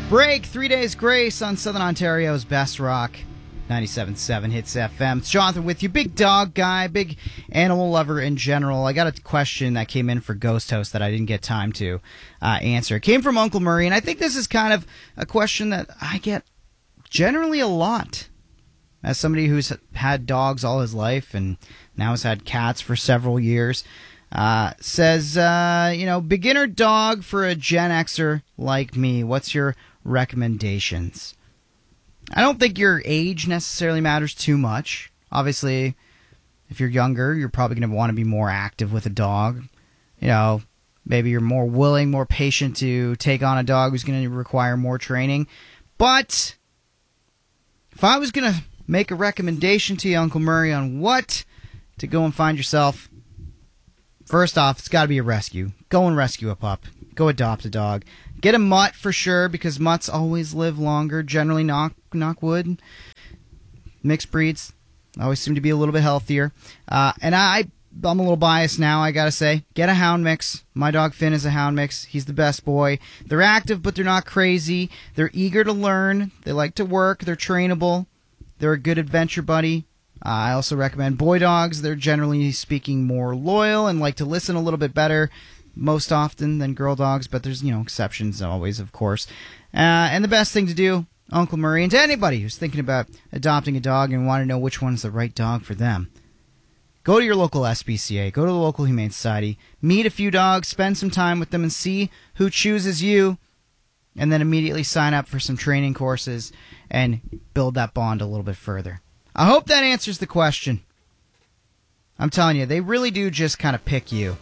Break, 3 Days Grace on Southern Ontario's Best Rock, 97.7 Hits FM. It's Jonathan with you, big dog guy, big animal lover in general. I got a question that came in for Ghost Host that I didn't get time to answer. It came from Uncle Murray, and I think this is kind of a question that I get generally a lot. As somebody who's had dogs all his life and now has had cats for several years, says, beginner dog for a Gen Xer like me. What's your recommendations? I don't think your age necessarily matters too much. Obviously, if you're younger, you're probably going to want to be more active with a dog. Maybe you're more willing, more patient to take on a dog who's going to require more training. But if I was going to make a recommendation to you, Uncle Murray, on what to go and find yourself, first off, it's got to be a rescue. Go and rescue a pup. Go adopt a dog. Get a mutt for sure, because mutts always live longer. Generally, knock wood. Mixed breeds always seem to be a little bit healthier. And I'm a little biased now, I gotta say. Get a hound mix. My dog Finn is a hound mix. He's the best boy. They're active, but they're not crazy. They're eager to learn. They like to work. They're trainable. They're a good adventure buddy. I also recommend boy dogs. They're generally speaking more loyal and like to listen a little bit better most often than girl dogs, but there's, exceptions always, of course. And the best thing to do, Uncle Murray, and to anybody who's thinking about adopting a dog and want to know which one's the right dog for them, go to your local SPCA, go to the local Humane Society, meet a few dogs, spend some time with them, and see who chooses you, and then immediately sign up for some training courses and build that bond a little bit further. I hope that answers the question. I'm telling you, they really do just kind of pick you.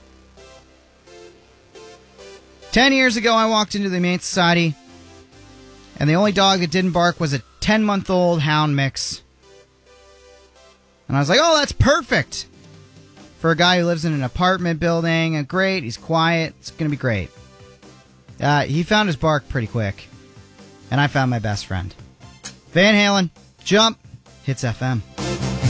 10 years ago, I walked into the Humane Society, and the only dog that didn't bark was a 10-month-old hound mix. And I was like, oh, that's perfect for a guy who lives in an apartment building. Great, he's quiet, it's going to be great. He found his bark pretty quick, and I found my best friend. Van Halen, Jump, Hits FM.